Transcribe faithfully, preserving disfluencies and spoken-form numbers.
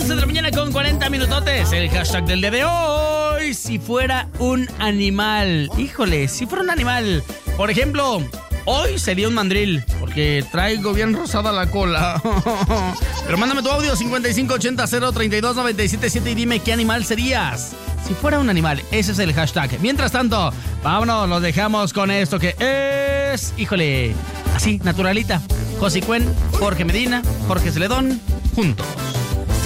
once de la mañana con cuarenta minutotes. El hashtag del día de hoy: si fuera un animal. Híjole, si fuera un animal. Por ejemplo, hoy sería un mandril, porque traigo bien rosada la cola. Pero mándame tu audio cincuenta y cinco ochenta cero treinta y dos noventa y siete siete y dime qué animal serías si fuera un animal. Ese es el hashtag. Mientras tanto, vámonos, nos dejamos con esto que es, híjole, así, naturalita. José Cuen, Jorge Medina, Jorge Celedón, juntos.